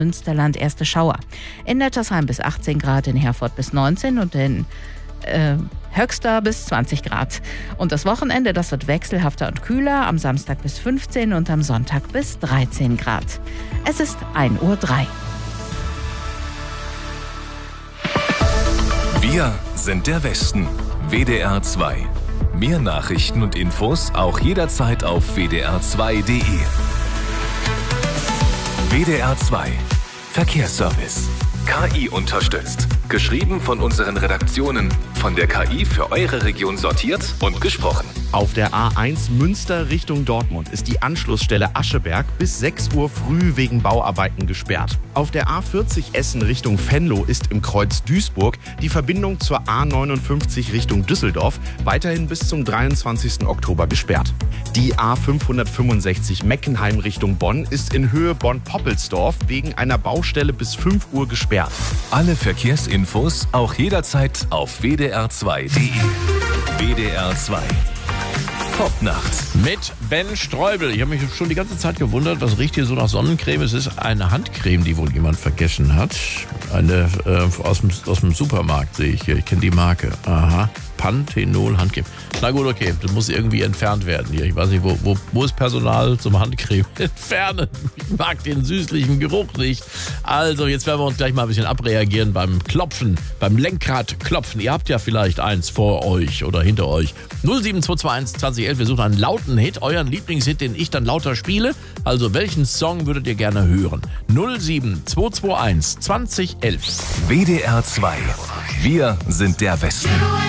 Münsterland erste Schauer. In Nettersheim bis 18 Grad, in Herford bis 19 und in Höxter bis 20 Grad. Und das Wochenende, das wird wechselhafter und kühler, am Samstag bis 15 und am Sonntag bis 13 Grad. Es ist 1:03 Uhr. Wir sind der Westen. WDR 2. Mehr Nachrichten und Infos auch jederzeit auf wdr2.de. WDR 2. Verkehrsservice. KI unterstützt. Geschrieben von unseren Redaktionen. Von der KI für eure Region sortiert und gesprochen. Auf der A1 Münster Richtung Dortmund ist die Anschlussstelle Ascheberg bis 6 Uhr früh wegen Bauarbeiten gesperrt. Auf der A40 Essen Richtung Venlo ist im Kreuz Duisburg die Verbindung zur A59 Richtung Düsseldorf weiterhin bis zum 23. Oktober gesperrt. Die A565 Meckenheim Richtung Bonn ist in Höhe Bonn-Poppelsdorf wegen einer Baustelle bis 5 Uhr gesperrt. Alle Verkehrsinfos auch jederzeit auf wdr2.de. WDR 2. Top-Nacht. Mit Ben Streubel. Ich habe mich schon die ganze Zeit gewundert, was riecht hier so nach Sonnencreme. Es ist eine Handcreme, die wohl jemand vergessen hat. Eine aus dem Supermarkt sehe ich hier. Ich kenne die Marke. Aha. Panthenol Handcreme. Na gut, okay, das muss irgendwie entfernt werden hier. Ich weiß nicht, wo ist Personal zum Handcreme entfernen? Ich mag den süßlichen Geruch nicht. Also, jetzt werden wir uns gleich mal ein bisschen abreagieren beim Klopfen, beim Lenkradklopfen. Ihr habt ja vielleicht eins vor euch oder hinter euch. 07221 2011, wir suchen einen lauten Hit, euren Lieblingshit, den ich dann lauter spiele. Also, welchen Song würdet ihr gerne hören? 07221 2011. WDR 2. Wir sind der Westen.